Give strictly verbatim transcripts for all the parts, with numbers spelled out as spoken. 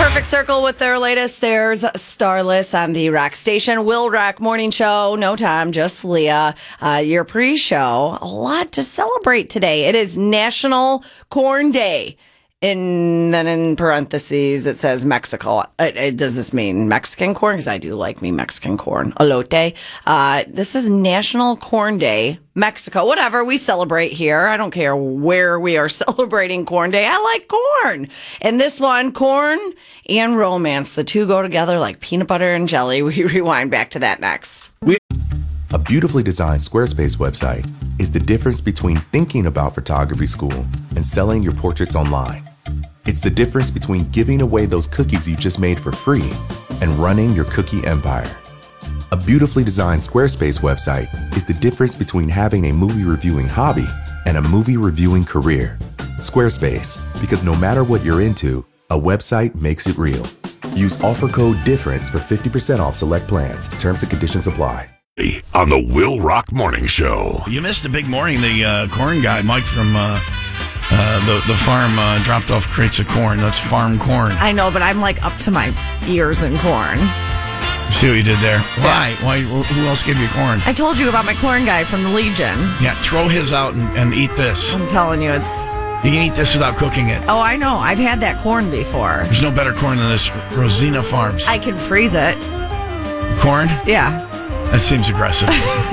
Perfect Circle with their latest. There's Starless on the Rock Station. Will Rock Morning Show. No time, just Leah. Uh, your pre-show. A lot to celebrate today. It is National Corn Day. In then in parentheses, it says Mexico. It, it, does this mean Mexican corn? Because I do like me Mexican corn. Elote. Uh, this is National Corn Day. Mexico, whatever. We celebrate here. I don't care where we are celebrating Corn Day. I like corn. And this one, corn and romance. The two go together like peanut butter and jelly. We rewind back to that next. A beautifully designed Squarespace website is the difference between thinking about photography school and selling your portraits online. It's the difference between giving away those cookies you just made for free and running your cookie empire. A beautifully designed Squarespace website is the difference between having a movie reviewing hobby and a movie reviewing career. Squarespace, because no matter what you're into, a website makes it real. Use offer code DIFFERENCE for fifty percent off select plans. Terms and conditions apply. On the Will Rock Morning Show. You missed a big morning. The uh, corn guy, Mike from uh, uh, the, the farm, uh, dropped off crates of corn. That's farm corn. I know, but I'm like up to my ears in corn. See what you did there? Why? Why? Who else gave you corn? I told you about my corn guy from the Legion. Yeah, throw his out and, and eat this. I'm telling you, it's... You can eat this without cooking it. Oh, I know. I've had that corn before. There's no better corn than this Rosina Farms. I can freeze it. Corn? Yeah. That seems aggressive.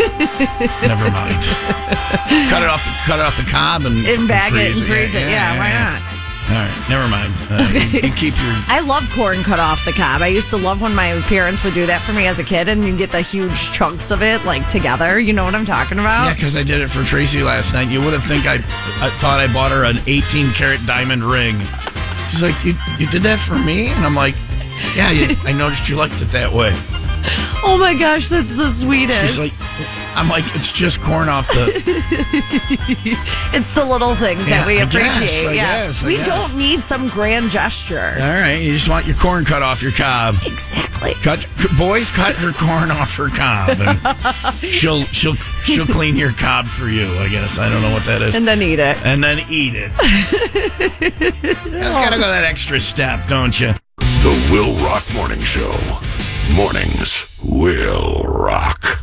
Never mind. Cut it off. The, cut it off the cob and, and bag and it and it. freeze yeah, it. Yeah, yeah, yeah why yeah. not? All right, never mind. Uh, you, you keep your. I love corn cut off the cob. I used to love when my parents would do that for me as a kid, and you get the huge chunks of it like together. You know what I'm talking about? Yeah, because I did it for Tracy last night. You wouldn't think I, I thought I bought her an eighteen karat diamond ring. She's like, you you did that for me, and I'm like, yeah, you, I noticed you liked it that way. Oh my gosh, that's the sweetest. She's like, I'm like, it's just corn off the... It's the little things yeah, that we I appreciate. Guess, I yeah, guess, I we guess. don't need some grand gesture. All right, you just want your corn cut off your cob. Exactly. Cut, boys, cut her corn off her cob, and she'll she'll she'll clean your cob for you. I guess I don't know what that is. And then eat it. And then eat it. You just gotta go that extra step, don't you? The Will Rock Morning Show. Mornings will rock.